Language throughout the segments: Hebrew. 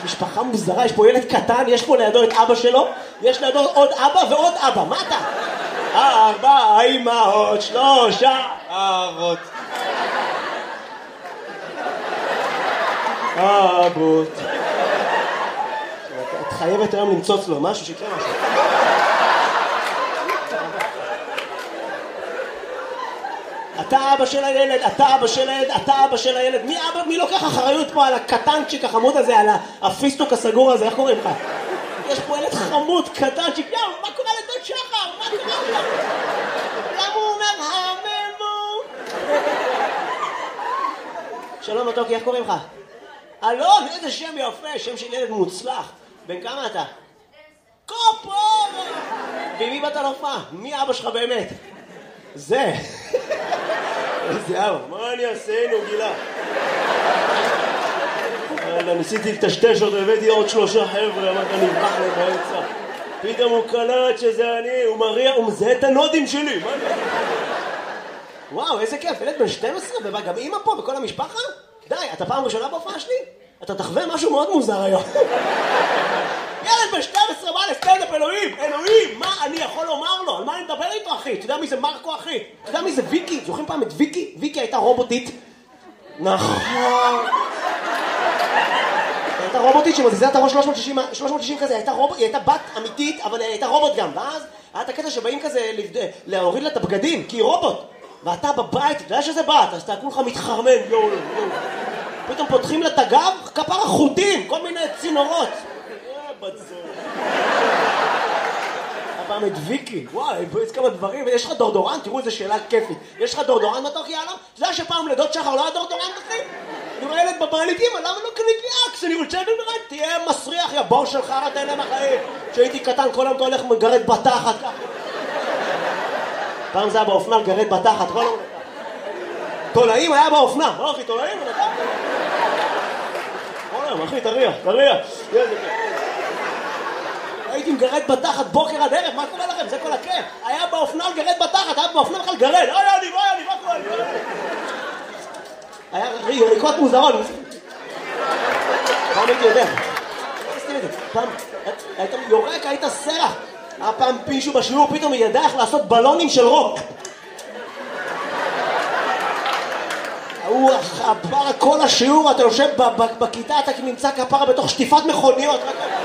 משפחה מוזרה, יש פה ילד קטן, יש פה לידו את אבא שלו, יש לידו עוד אבא ועוד אבא, מה אתה? 4 אמהות, 3 אבות. אבות. את חייבת היום למצוץ לו משהו שיקרה משהו. אתה אבא של הילד, אתה אבא של הילד, אתה אבא של הילד. מי לוקח אחריות פה על הקטנצ'יק החמוד הזה, על הפיסטוק הסגור הזה, איך קוראים לך? יש פה ילד חמוד, קטנצ'יק, יאו, מה קורה לדוד שחר? מה קורה לו? למה הוא אומר הממו? שלום מתוקי, איך קוראים לך? אלון, איזה שם יפה, שם של ילד מוצלח. בן כמה אתה? קופו! ומי באת להופעה? מי אבא שלך באמת? זה. איזה אבא, מה אני אעשה, נו גילה? ניסיתי לטשטש אותו, הבאתי עוד 3 חבר'ה, אמרת נברח לו באמצע. פתאום הוא קלט שזה אני, הוא מריע, הוא מזהה את הנודים שלי. וואו, איזה כיף, ילד בן 12, וגם אמא פה וכל המשפחה? די, אתה פעם ראשונה בהופעה שלי? אתה תחווה משהו מאוד מוזר היום. ילד בן 12 בא לסטנדאפ, אלוהים, מה אני יכול לומר לו? על מה אני מדבר איתו, אחי? אתה יודע מי זה מרקו, אחי? אתה יודע מי זה ויקי? זוכרים פעם את ויקי? ויקי הייתה רובוטית. נכון. הייתה רובוטית שמזיזה את הראש 360 כזה, היא הייתה בת אמיתית, אבל היא הייתה רובוט גם. ואז היה את הקטע שבאים כזה להוריד לה את הבגדים, כי היא רובוט. ואתה בבית, אתה יודע שזה בת, אז אתה כולך מתחרמן, יואו. פתאום פותחים לה את הגב, כפרה חוטים, כל מיני צינורות. הפעם את ויקי, וואי, יש כמה דברים, ויש לך דורדורן, תראו איזה שאלה כיפית. יש לך דורדורן מתוק יאללה? אתה יודע שפעם לדוד שחר לא היה דורדורן אחי? אני רואה ילד בבעליתים, למה לא קנית לי אקס? אני רוצה במיוחד, תהיה מסריח, יא בור שלך, תן להם החיים. כשהייתי קטן, כל היום אתה הולך מגרד בתחת ככה. פעם זה היה באופנה לגרד בתחת, כל היום. תולעים היה באופנה, מה אחי, תולעים? כל היום, אחי, תריח. הייתי מגרד בתחת בוקר עד ערב, מה קורה לכם? זה כל הכיף. היה באופנה לגרד בתחת, היה באופנה בכלל גרד. היה לי, מה קורה לי? היה יריקות מוזרות. פעם הייתי יודע. פעם היית יורק, היית סרח. היה פעם מישהו בשיעור, פתאום ידע איך לעשות בלונים של רוק. הוא הפרה כל השיעור, אתה יושב בכיתה, אתה נמצא כפרה בתוך שטיפת מכוניות.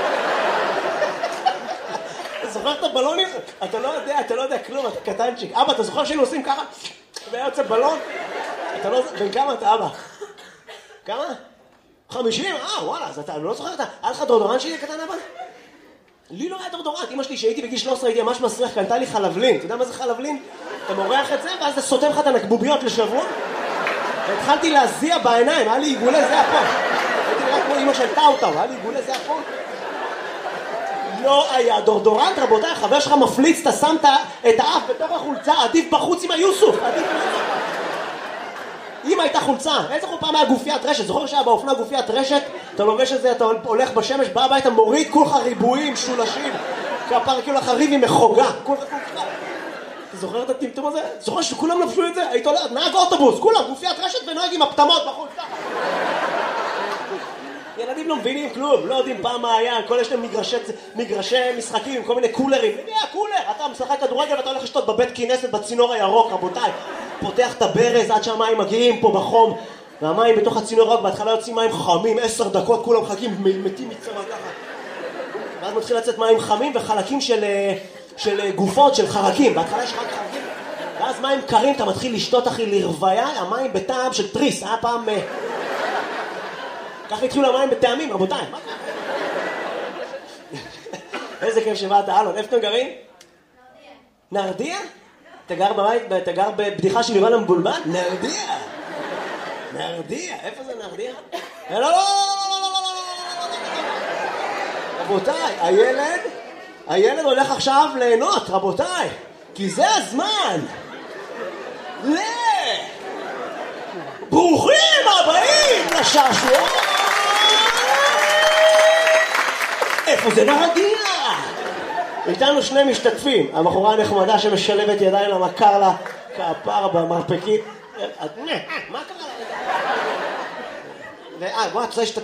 אתה זוכר את הבלונים? אתה לא יודע כלום, אתה קטנצ'יק. אבא, אתה זוכר שהיינו עושים ככה? והיה יוצא בלון? אתה לא... בן כמה אתה, אבא? כמה? 50? וואלה, אז אתה לא זוכר אתה... היה לך דורדורן שלי קטן, אבא? לי לא היה דורדורן. אמא שלי שהייתי בגיל 13 הייתי ממש מסריח, קנתה לי חלבלין. אתה יודע מה זה חלבלין? אתה מורח את זה ואז זה סותם לך את הנקבוביות לשבוע. והתחלתי להזיע בעיניים, היה לי עיגולי זיע פה. הייתי נראה כמו אמא של טאוטאו, היה לי עיגולי זיע פה. לא היה דורדורנט, רבותיי, חבר שלך מפליץ, אתה שמת את האף בתוך החולצה, עדיף בחוץ עם היוסוף, עדיף בחוץ. אם הייתה חולצה, איזה פעם היה גופיית רשת, זוכר שהיה באופנה גופיית רשת, אתה לובש את זה, אתה הולך בשמש, בא הביתה, מוריד כולך ריבועים, שולשים, כפר כאילו לך ריב עם מחוגה, כולך. אתה זוכר את הטמטום הזה? זוכר שכולם לבשו את זה? היית הולך, נהג אוטובוס, כולם, גופיית רשת ונוהג עם הפטמות בחוץ, ככה. ילדים לא מבינים כלום, לא יודעים פעם מה היה, כל יש להם מגרשי משחקים עם כל מיני קולרים. מי הקולר? אתה משחק כדורגל ואתה הולך לשתות בבית כנסת בצינור הירוק, רבותיי. פותח את הברז עד שהמים מגיעים פה בחום, והמים בתוך הצינור הירוק, בהתחלה יוצאים מים חמים, 10 דקות כולם מחכים, מתים מצמא ככה. ואז מתחיל לצאת מים חמים וחלקים של גופות, של חרקים. בהתחלה יש רק חרקים, ואז מים קרים, אתה מתחיל לשתות אחי לרוויה, המים בטעם של טריס, היה פעם... ככה התחילו המים בטעמים, רבותיי. איזה כיף שבאת, אלון. איפה אתם גרים? נרדיה. אתה גר בבית, אתה גר בבדיחה של יובל המבולבל? נרדיה. איפה זה נרדיה? לא. רבותיי, הילד הולך עכשיו ליהנות, רבותיי. כי זה הזמן. ברוכים הבאים לשעשוע. איפה זה נרדיה? איתנו 2 משתתפים. הבחורה הנחמדה שמשלבת ידיים למכר לה כפר במרפקית. מה קרה לה? בוא, את רוצה